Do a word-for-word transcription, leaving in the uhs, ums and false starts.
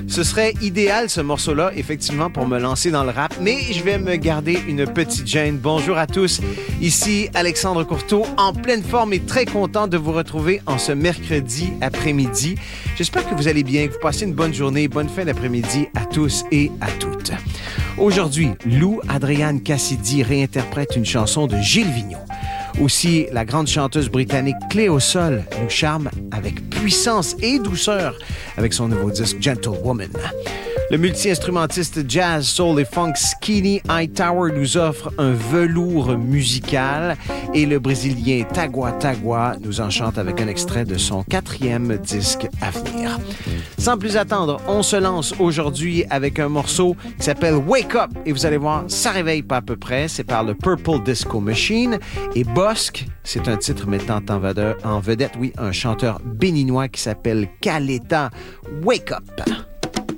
Ce serait idéal, ce morceau-là, effectivement, pour me lancer dans le rap, mais je vais me garder une petite gêne. Bonjour à tous, ici Alexandre Courteau, en pleine forme et très content de vous retrouver en ce mercredi après-midi. J'espère que vous allez bien, que vous passez une bonne journée, bonne fin d'après-midi à tous et à toutes. Aujourd'hui, Lou Adrienne Cassidy réinterprète une chanson de Gilles Vigneault. Aussi, la grande chanteuse britannique Cléo Sol nous charme avec puissance et douceur avec son nouveau disque Gentlewoman. Le multi-instrumentiste jazz, soul et funk Skinny Hightower nous offre un velours musical et le Brésilien Tagua Tagua nous enchante avec un extrait de son quatrième disque à venir. Sans plus attendre, on se lance aujourd'hui avec un morceau qui s'appelle Wake Up et vous allez voir, ça réveille pas à peu près. C'est par le Purple Disco Machine et Bosque, c'est un titre mettant en vedette, en vedette, oui, un chanteur béninois qui s'appelle Caleta. Wake Up!